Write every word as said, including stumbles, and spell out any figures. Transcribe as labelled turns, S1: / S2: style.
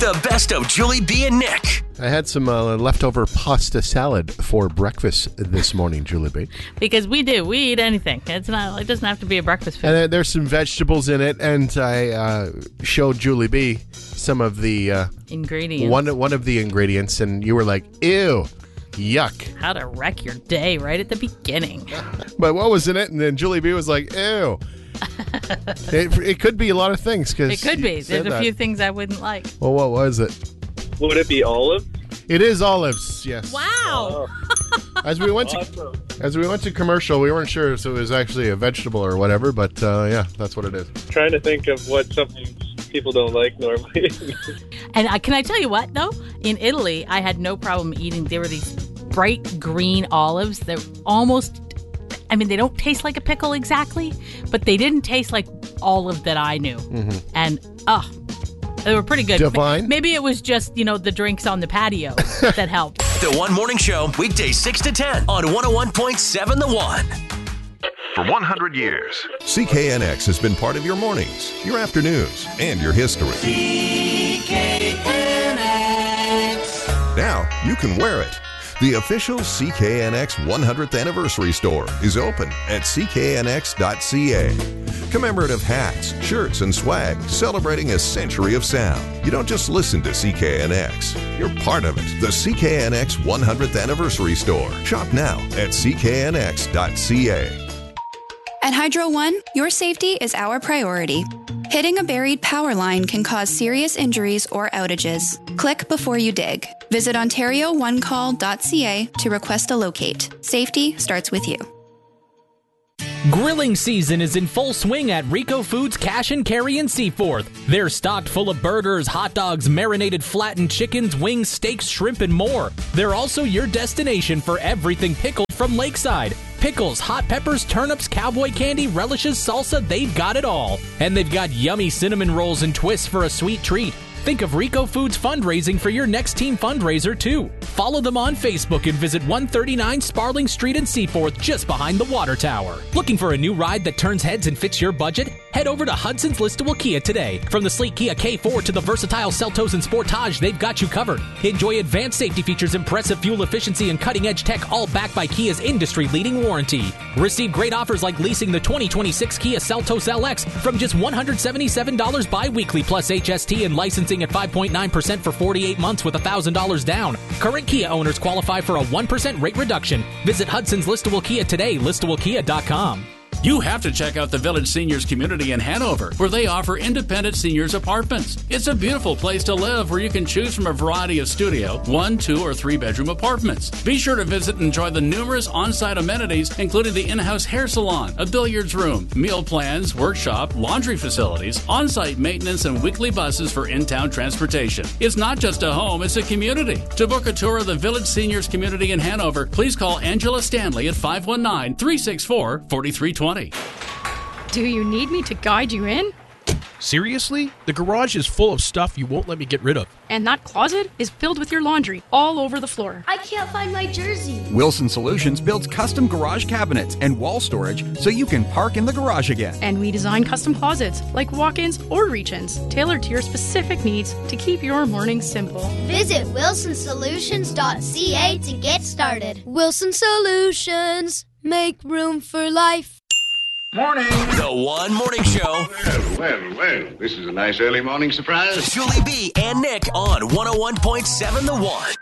S1: The best of Julie B and Nick.
S2: I had some uh, leftover pasta salad for breakfast this morning, Julie B.
S3: Because we do. We eat anything. It's not. It doesn't have to be a breakfast food.
S2: And uh, there's some vegetables in it, and I uh, showed Julie B some of the uh,
S3: ingredients.
S2: One one of the ingredients, and you were like, "Ew, yuck!"
S3: How to wreck your day right at the beginning.
S2: But what was in it? And then Julie B was like, "Ew." it, it could be a lot of things. Cause
S3: it could be. There's a
S2: that.
S3: few things I wouldn't like.
S2: Well, what was it?
S4: Would it be olive?
S2: It is olives. Yes.
S3: Wow.
S4: Oh.
S2: As we went to
S4: Awesome.
S2: as we went to commercial, we weren't sure if it was actually a vegetable or whatever, but uh, yeah, that's what it is.
S4: Trying to think of what something people don't like normally.
S3: And I, can I tell you what, though? In Italy, I had no problem eating. There were these bright green olives. They're almost, I mean, they don't taste like a pickle exactly, but they didn't taste like olive that I knew. Mm-hmm. And, oh, they were pretty good.
S2: Divine?
S3: Maybe it was just, you know, the drinks on the patio that helped.
S1: The One Morning Show, weekdays six to ten on one oh one point seven The One.
S5: For one hundred years,
S6: C K N X has been part of your mornings, your afternoons, and your history.
S7: C K N X.
S6: Now you can wear it. The official C K N X one hundredth anniversary store is open at c k n x dot c a. Commemorative hats, shirts, and swag celebrating a century of sound. You don't just listen to C K N X. You're part of it. The C K N X one hundredth anniversary store. Shop now at c k n x dot c a.
S8: At Hydro One, your safety is our priority. Hitting a buried power line can cause serious injuries or outages. Click before you dig. Visit ontario one call dot c a to request a locate. Safety starts with you.
S9: Grilling season is in full swing at Rico Foods Cash and Carry in Seaforth. They're stocked full of burgers, hot dogs, marinated flattened chickens, wings, steaks, shrimp, and more. They're also your destination for everything pickled from Lakeside. Pickles, hot peppers, turnips, cowboy candy, relishes, salsa, they've got it all. And they've got yummy cinnamon rolls and twists for a sweet treat. Think of Rico Foods fundraising for your next team fundraiser, too. Follow them on Facebook and visit one thirty-nine Sparling Street in Seaforth, just behind the water tower. Looking for a new ride that turns heads and fits your budget? Head over to Hudson's Listowel Kia today. From the sleek Kia K four to the versatile Seltos and Sportage, they've got you covered. Enjoy advanced safety features, impressive fuel efficiency, and cutting-edge tech, all backed by Kia's industry-leading warranty. Receive great offers like leasing the twenty twenty-six Kia Seltos L X from just one hundred seventy-seven dollars bi-weekly plus H S T and licensing at five point nine percent for forty-eight months with one thousand dollars down. Current Kia owners qualify for a one percent rate reduction. Visit Hudson's Listowel Kia today, listowel kia dot com.
S10: You have to check out the Village Seniors Community in Hanover, where they offer independent seniors apartments. It's a beautiful place to live where you can choose from a variety of studio, one, two, or three bedroom apartments. Be sure to visit and enjoy the numerous on-site amenities, including the in-house hair salon, a billiards room, meal plans, workshop, laundry facilities, on-site maintenance, and weekly buses for in-town transportation. It's not just a home, it's a community. To book a tour of the Village Seniors Community in Hanover, please call Angela Stanley at five one nine, three six four, four three two zero.
S11: Do you need me to guide you in?
S12: Seriously? The garage is full of stuff you won't let me get rid of.
S11: And that closet is filled with your laundry all over the floor.
S13: I can't find my jersey.
S14: Wilson Solutions builds custom garage cabinets and wall storage so you can park in the garage again.
S11: And we design custom closets, like walk-ins or reach-ins, tailored to your specific needs to keep your mornings simple.
S13: Visit wilson solutions dot c a to get started. Wilson Solutions. Make room for life.
S1: Morning. The One Morning Show.
S15: Well, well, well. This is a nice early morning surprise.
S1: Julie B and Nick on one oh one point seven The One.